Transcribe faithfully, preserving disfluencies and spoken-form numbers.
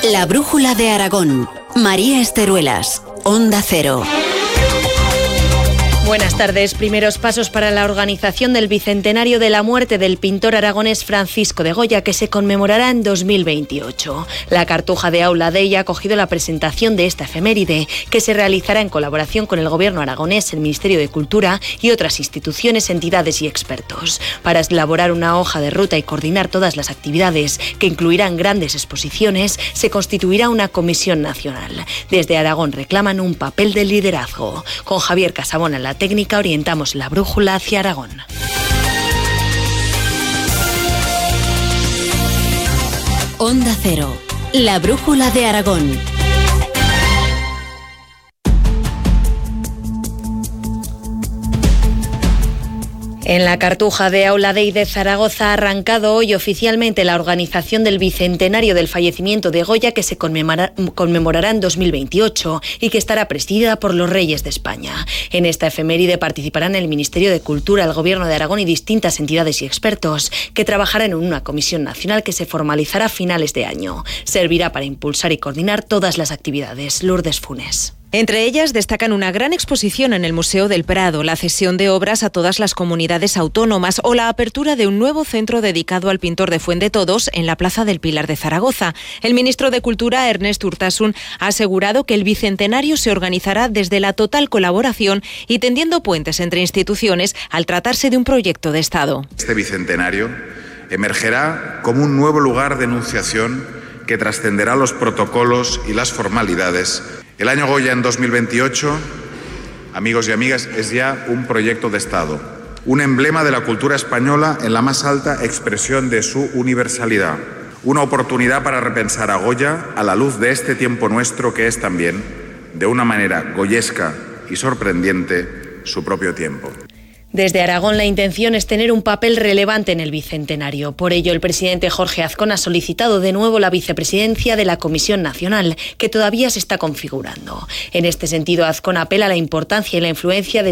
La brújula de Aragón. María Esteruelas, Onda Cero. Buenas tardes. Primeros pasos para la organización del bicentenario de la muerte del pintor aragonés Francisco de Goya, que se conmemorará en dos mil veintiocho. La Cartuja de Aula Dei ha acogido la presentación de esta efeméride, que se realizará en colaboración con el Gobierno aragonés, el Ministerio de Cultura y otras instituciones, entidades y expertos. Para elaborar una hoja de ruta y coordinar todas las actividades, que incluirán grandes exposiciones, se constituirá una comisión nacional. Desde Aragón reclaman un papel de liderazgo. Con Javier Casabona en la técnica orientamos la brújula hacia Aragón. Onda Cero, la brújula de Aragón. En la Cartuja de Aula Dei de Zaragoza ha arrancado hoy oficialmente la organización del bicentenario del fallecimiento de Goya, que se conmemora, conmemorará en dos mil veintiocho y que estará presidida por los Reyes de España. En esta efeméride participarán el Ministerio de Cultura, el Gobierno de Aragón y distintas entidades y expertos, que trabajarán en una comisión nacional que se formalizará a finales de año. Servirá para impulsar y coordinar todas las actividades. Lourdes Funes. Entre ellas destacan una gran exposición en el Museo del Prado, la cesión de obras a todas las comunidades autónomas o la apertura de un nuevo centro dedicado al pintor de Fuendetodos en la Plaza del Pilar de Zaragoza. El ministro de Cultura, Ernest Urtasun, ha asegurado que el bicentenario se organizará desde la total colaboración y tendiendo puentes entre instituciones al tratarse de un proyecto de Estado. Este bicentenario emergerá como un nuevo lugar de enunciación que trascenderá los protocolos y las formalidades. El año Goya en dos mil veintiocho, amigos y amigas, es ya un proyecto de Estado, un emblema de la cultura española en la más alta expresión de su universalidad, una oportunidad para repensar a Goya a la luz de este tiempo nuestro que es también, de una manera goyesca y sorprendente, su propio tiempo. Desde Aragón la intención es tener un papel relevante en el bicentenario. Por ello, el presidente Jorge Azcón ha solicitado de nuevo la vicepresidencia de la Comisión Nacional, que todavía se está configurando. En este sentido, Azcón apela a la importancia y la influencia de